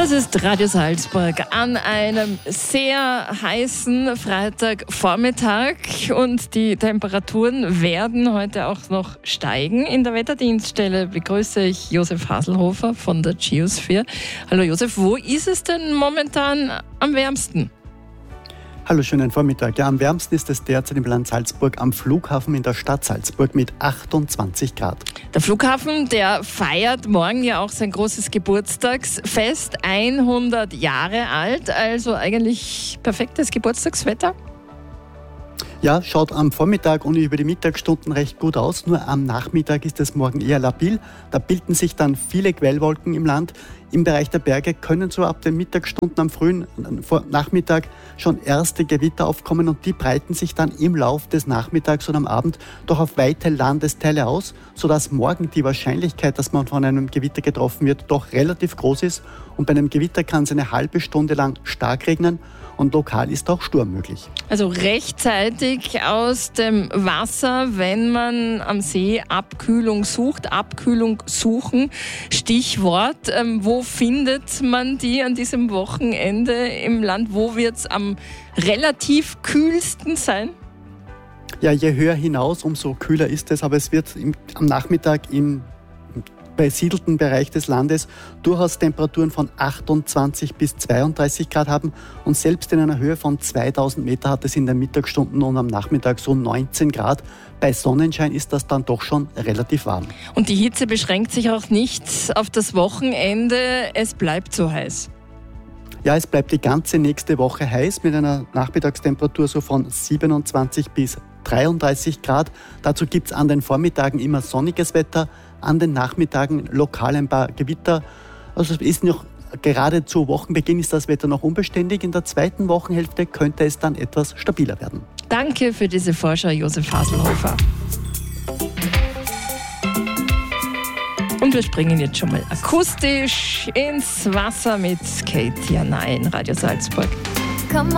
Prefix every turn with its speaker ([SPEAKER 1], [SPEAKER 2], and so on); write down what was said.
[SPEAKER 1] Das ist Radio Salzburg an einem sehr heißen Freitagvormittag und die Temperaturen werden heute auch noch steigen. In der Wetterdienststelle begrüße ich Josef Haselhofer von der Geosphere. Hallo Josef, wo ist es denn momentan am wärmsten?
[SPEAKER 2] Hallo, schönen Vormittag. Ja, am wärmsten ist es derzeit im Land Salzburg am Flughafen in der Stadt Salzburg mit 28 Grad.
[SPEAKER 1] Der Flughafen, der feiert morgen ja auch sein großes Geburtstagsfest, 100 Jahre alt, also eigentlich perfektes Geburtstagswetter.
[SPEAKER 2] Ja, schaut am Vormittag und über die Mittagsstunden recht gut aus, nur am Nachmittag ist es morgen eher labil. Da bilden sich dann viele Quellwolken im Land. Im Bereich der Berge können so ab den Mittagsstunden am frühen Nachmittag schon erste Gewitter aufkommen und die breiten sich dann im Lauf des Nachmittags und am Abend doch auf weite Landesteile aus, sodass morgen die Wahrscheinlichkeit, dass man von einem Gewitter getroffen wird, doch relativ groß ist. Und bei einem Gewitter kann es eine halbe Stunde lang stark regnen und lokal ist auch Sturm möglich.
[SPEAKER 1] Also rechtzeitig aus dem Wasser, wenn man am See Abkühlung sucht. Abkühlung suchen, Stichwort. Wo findet man die an diesem Wochenende im Land? Wo wird es am relativ kühlsten sein?
[SPEAKER 2] Ja, je höher hinaus, umso kühler ist es, aber es wird am Nachmittag im besiedelten Bereich des Landes durchaus Temperaturen von 28 bis 32 Grad haben und selbst in einer Höhe von 2000 Meter hat es in den Mittagsstunden und am Nachmittag so 19 Grad. Bei Sonnenschein ist das dann doch schon relativ warm.
[SPEAKER 1] Und die Hitze beschränkt sich auch nicht auf das Wochenende, es bleibt so heiß.
[SPEAKER 2] Ja, es bleibt die ganze nächste Woche heiß mit einer Nachmittagstemperatur so von 27 bis 33 Grad. Dazu gibt es an den Vormittagen immer sonniges Wetter, an den Nachmittagen lokal ein paar Gewitter. Also es ist noch gerade zu Wochenbeginn ist das Wetter noch unbeständig. In der zweiten Wochenhälfte könnte es dann etwas stabiler werden.
[SPEAKER 1] Danke für diese Vorschau, Josef Haselhofer. Und wir springen jetzt schon mal akustisch ins Wasser mit Katie Janay in Radio Salzburg.